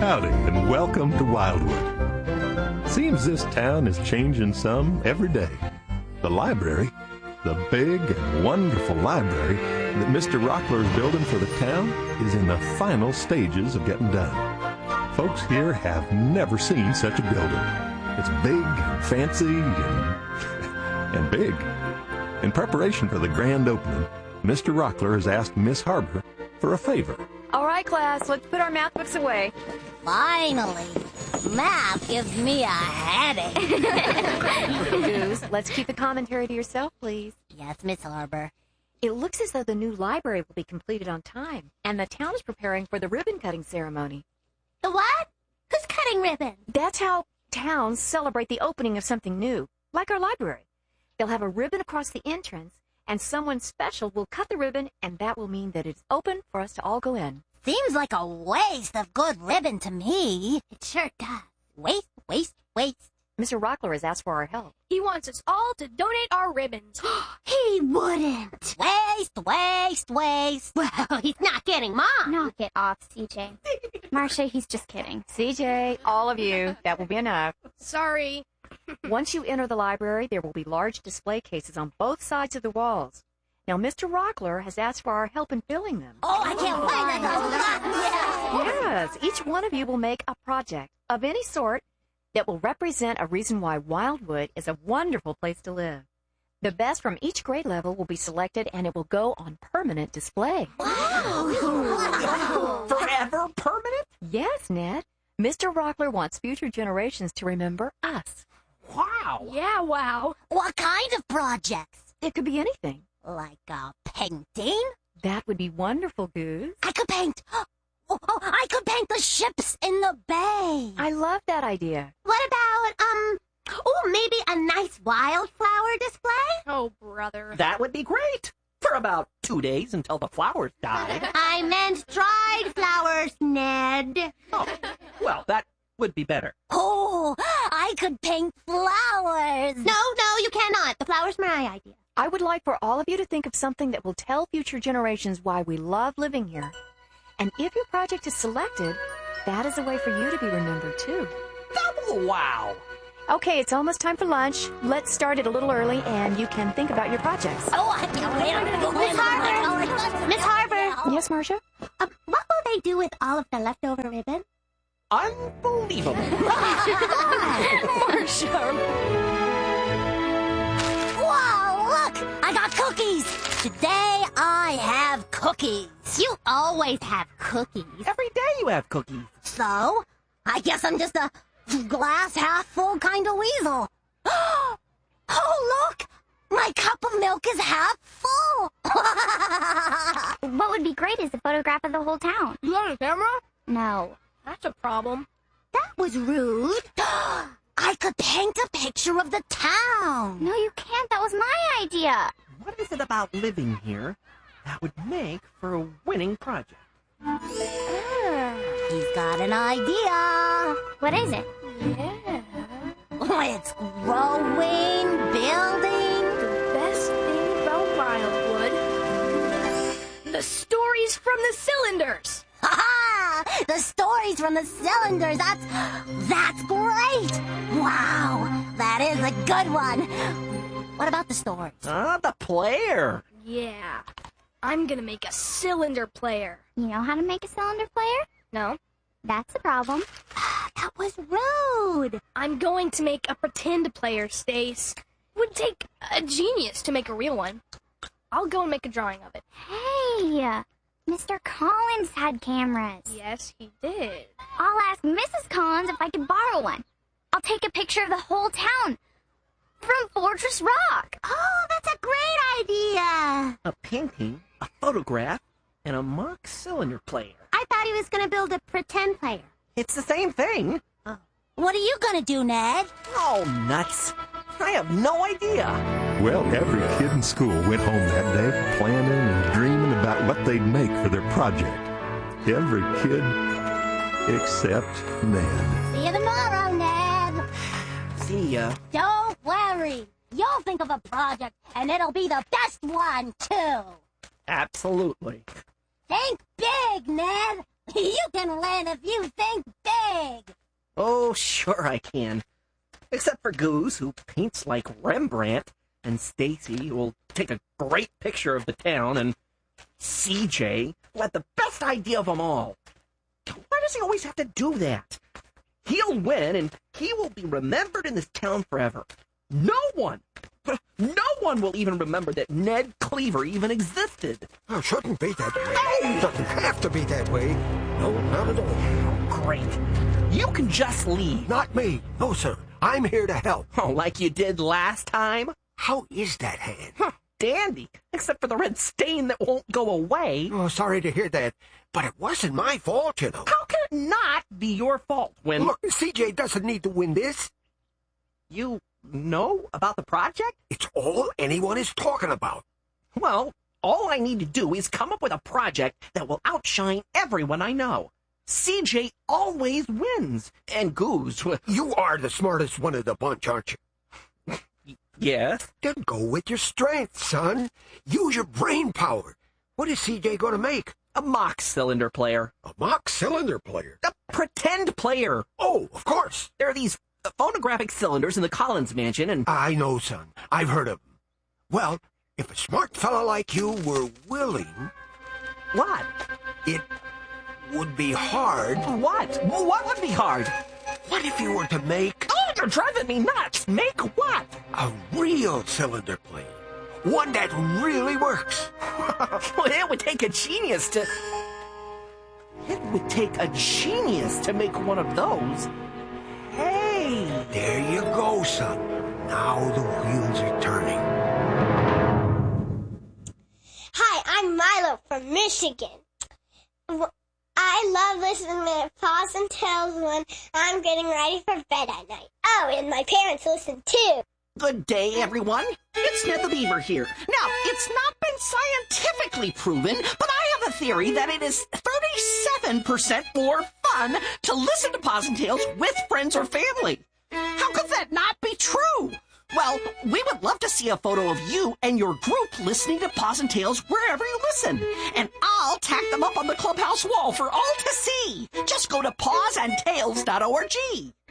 Howdy, and welcome to Wildwood. Seems this town is changing some every day. The library, the big and wonderful library that Mr. Rockler is building for the town, is in the final stages of getting done. Folks here have never seen such a building. It's big and fancy and big. In preparation for the grand opening, Mr. Rockler has asked Miss Harbor for a favor. All right, class, let's put our math books away. Finally. Math gives me a headache. Goose, let's keep the commentary to yourself, please. Yes, Miss Harbor. It looks as though the new library will be completed on time, and the town is preparing for the ribbon-cutting ceremony. The what? Who's cutting ribbon? That's how towns celebrate the opening of something new, like our library. They'll have a ribbon across the entrance, and someone special will cut the ribbon, and that will mean that it's open for us to all go in. Seems like a waste of good ribbon to me. It sure does. Waste, waste, waste. Mr. Rockler has asked for our help. He wants us all to donate our ribbons. He wouldn't. Waste, waste, waste. Well, he's not getting mine. Knock it off, CJ. Marcia, he's just kidding. CJ, all of you, that will be enough. Sorry. Once you enter the library, there will be large display cases on both sides of the walls. Now, Mr. Rockler has asked for our help in filling them. Oh, I can't wait. Yes, each one of you will make a project of any sort that will represent a reason why Wildwood is a wonderful place to live. The best from each grade level will be selected, and it will go on permanent display. Wow. Forever permanent? Yes, Ned. Mr. Rockler wants future generations to remember us. Wow. Yeah, wow. What kind of projects? It could be anything. Like a painting? That would be wonderful, Goose. I could paint. Oh, I could paint the ships in the bay. I love that idea. What about, maybe a nice wildflower display? Oh, brother. That would be great. For about 2 days until the flowers died. I meant dried flowers, Ned. Oh, well, that would be better. Oh, I could paint flowers. No, you cannot. The flowers are my idea. I would like for all of you to think of something that will tell future generations why we love living here. And if your project is selected, that is a way for you to be remembered, too. Double wow. Okay, it's almost time for lunch. Let's start it a little early, and you can think about your projects. Oh, I can't wait. Miss Harbor. Miss Harbor. Yes, Marcia? What will they do with all of the leftover ribbon? Unbelievable. Marcia! Whoa, look! I got cookies! Today I have cookies. You always have cookies. Every day you have cookies. So, I guess I'm just a glass half full kind of weasel. Oh, look! My cup of milk is half full. What would be great is a photograph of the whole town. You got a camera? No. That's a problem. That was rude. I could paint a picture of the town. No, you can't. That was my idea. What is it about living here that would make for a winning project? He's got an idea. What is it? Yeah. It's growing, building. The best thing about Wildwood. The stories from the cylinders. Ha-ha! The stories from the cylinders. That's great. Wow, that is a good one. What about the stories? The player. Yeah. I'm gonna make a cylinder player. You know how to make a cylinder player? No. That's the problem. That was rude. I'm going to make a pretend player, Stace. Would take a genius to make a real one. I'll go and make a drawing of it. Hey, Mr. Collins had cameras. Yes, he did. I'll ask Mrs. Collins if I could borrow one. I'll take a picture of the whole town from Fortress Rock. Oh, that's a great idea. A painting, a photograph, and a mock cylinder player. I thought he was going to build a pretend player. It's the same thing. What are you going to do, Ned? Oh, nuts. I have no idea. Well, every kid in school went home that day planning and dreaming about what they'd make for their project. Every kid except Ned. See you tomorrow, Ned. See ya. Don't worry. You'll think of a project, and it'll be the best one, too. Absolutely. Think big, Ned. You can win if you think big. big. Oh, sure I can. Except for Goose, who paints like Rembrandt, and Stacy, who will take a great picture of the town, and CJ, who had the best idea of them all. Why does he always have to do that? He'll win, and he will be remembered in this town forever. No one will even remember that Ned Cleaver even existed. Oh, shouldn't be that way. Doesn't have to be that way. No, not at all. Great. You can just leave. Not me. No, sir. I'm here to help. Oh, like you did last time? How is that hand? Dandy, except for the red stain that won't go away. Oh, sorry to hear that. But it wasn't my fault, you know. How can it not be your fault when... Look, CJ doesn't need to win this. You know about the project? It's all anyone is talking about. Well, all I need to do is come up with a project that will outshine everyone I know. CJ always wins. And Goose... You are the smartest one of the bunch, aren't you? Yes? Then go with your strength, son. Use your brain power. What is CJ going to make? A mock cylinder player. A mock cylinder player? A pretend player. Oh, of course. There are these phonographic cylinders in the Collins mansion, and... I know, son. I've heard of them. Well, if a smart fella like you were willing... What? It would be hard. What? What would be hard? What if you were to make... Oh, you're driving me nuts! Make what? A real cylinder player. One that really works. Well, it would take a genius to... It would take a genius to make one of those. Hey! There you go, son. Now the wheels are turning. Hi, I'm Milo from Michigan. I love listening to Paws and Tails when I'm getting ready for bed at night. Oh, and my parents listen too. Good day, everyone. It's Ned the Beaver here. Now, it's not been scientifically proven, but I have a theory that it is 37% more fun to listen to Paws and Tails with friends or family. How could that not be true? Well, we would love to see a photo of you and your group listening to Paws and Tails wherever you listen. And I'll tack them up on the clubhouse wall for all to see. Just go to pawsandtails.org.